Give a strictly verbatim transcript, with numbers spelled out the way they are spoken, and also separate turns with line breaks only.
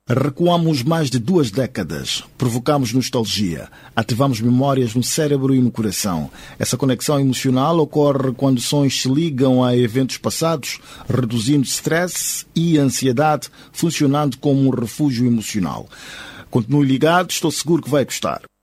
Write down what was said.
Recuamos mais de duas décadas, provocamos nostalgia, ativamos memórias no cérebro e no coração. Essa conexão emocional ocorre quando sons se ligam a eventos passados, reduzindo stress e ansiedade, funcionando como um refúgio emocional. Continue ligado, estou seguro que vai gostar.